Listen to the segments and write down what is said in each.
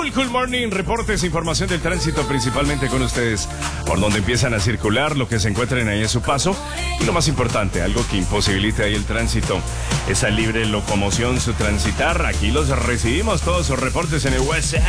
Cool Morning, reportes, información del tránsito principalmente con ustedes, por donde empiezan a circular, lo que se encuentren ahí en su paso y lo más importante, algo que imposibilite ahí el tránsito, esa libre locomoción, su transitar. Aquí los recibimos todos sus reportes en el WhatsApp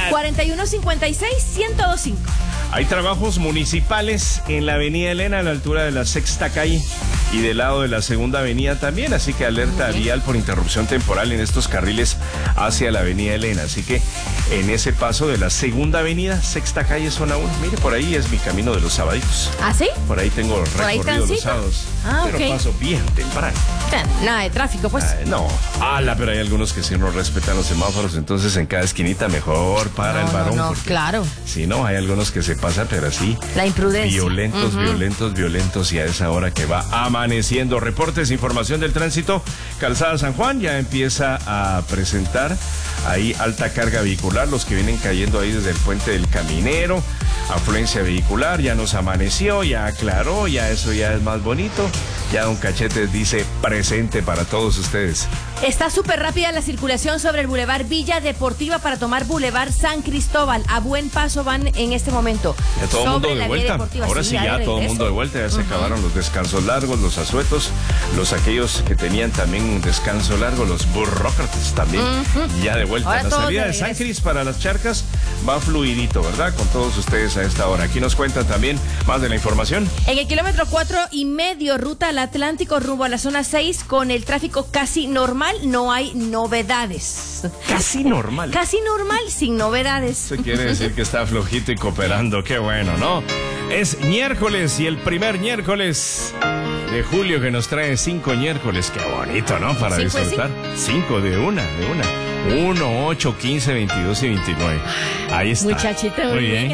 4156-1025. Hay trabajos municipales en la avenida Elena a la altura de la Sexta Calle y del lado de la Segunda Avenida también, así que alerta vial por interrupción temporal en estos carriles hacia la avenida Elena, así que en ese paso de la Segunda Avenida, Sexta Calle, zona 1, mire, por ahí es mi camino de los sabaditos. ¿Ah, sí? Por ahí tengo recorrido los sábados, pero paso bien temprano. Nada de tráfico, pues. No, pero hay algunos que sí no respetan los semáforos, entonces en cada esquinita mejor para el varón. No, claro. Si no, hay algunos que se pasan, pero así. La imprudencia. Violentos, y a esa hora que va amaneciendo. Reportes, información del tránsito. Calzada San Juan ya empieza a presentar ahí alta carga vehicular, los que vienen cayendo ahí desde el puente del Caminero. Afluencia vehicular, ya nos amaneció, ya aclaró, ya eso ya es más bonito. Ya Don Cachetes dice presente para todos ustedes. Está súper rápida la circulación sobre el Boulevard Villa Deportiva para tomar Boulevard San Cristóbal. A buen paso van en este momento. Ya todo el mundo de vuelta. Ahora sí, ya todo el mundo de vuelta. Ya se acabaron los descansos largos, los asuetos, aquellos que tenían también un descanso largo, los burócratas también. Ya de vuelta. Ahora la salida de San Cris para las charcas va fluidito, ¿verdad? Con todos ustedes a esta hora. Aquí nos cuentan también más de la información. En el kilómetro 4.5, ruta al Atlántico rumbo a la zona 6, con el tráfico casi normal, no hay novedades. Casi normal. Casi normal, sin novedades. Eso quiere decir que está flojito y cooperando. Qué bueno, ¿no? Es miércoles y el primer miércoles de julio que nos trae 5 miércoles. Qué bonito, ¿no? Para disfrutar. 5 de una. 1, 8, 15, 22 y 29. Ahí está. Muchachito, muy bien.